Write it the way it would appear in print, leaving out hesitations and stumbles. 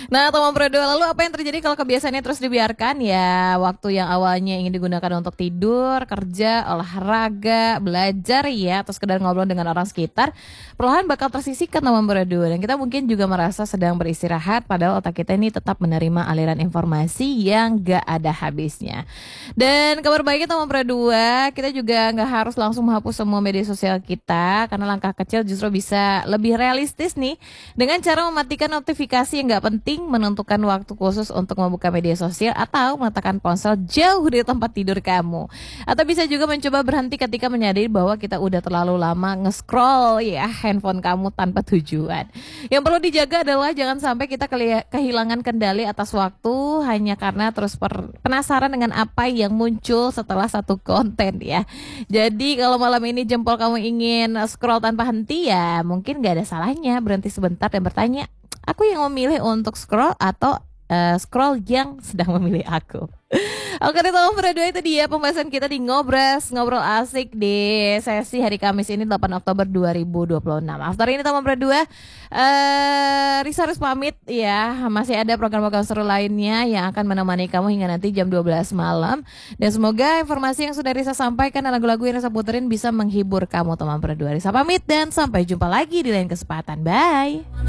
Nah, teman berdua, lalu apa yang terjadi kalau kebiasaannya terus dibiarkan? Ya, waktu yang awalnya ingin digunakan untuk tidur, kerja, olahraga, belajar ya, atau sekedar ngobrol dengan orang sekitar, perlahan bakal tersisihkan teman berdua. Dan kita mungkin juga merasa sedang beristirahat, padahal otak kita ini tetap menerima aliran informasi yang gak ada habisnya. Dan kabar baiknya teman berdua, kita juga nggak harus langsung menghapus semua media sosial kita, karena langkah kecil justru bisa lebih realistis nih, dengan cara mematikan notifikasi yang nggak penting, menentukan waktu khusus untuk membuka media sosial, atau meletakkan ponsel jauh dari tempat tidur kamu. Atau bisa juga mencoba berhenti ketika menyadari bahwa kita udah terlalu lama nge-scroll ya handphone kamu tanpa tujuan. Yang perlu dijaga adalah jangan sampai kita kehilangan kendali atas waktu hanya karena terus penasaran dengan apa yang muncul setelah satu konten ya. Jadi kalau malam ini jempol kamu ingin scroll tanpa henti, ya mungkin gak ada salahnya berhenti sebentar dan bertanya, aku yang memilih untuk scroll atau scroll yang sedang memilih aku. Oke deh teman berdua, itu dia pembahasan kita di Ngobras, ngobrol asik di sesi hari Kamis ini 8 Oktober 2026. After ini teman berdua, Risa harus pamit ya. Masih ada program-program seru lainnya yang akan menemani kamu hingga nanti jam 12 malam. Dan semoga informasi yang sudah Risa sampaikan dan lagu-lagu yang Risa puterin bisa menghibur kamu teman berdua. Risa pamit dan sampai jumpa lagi di lain kesempatan. Bye.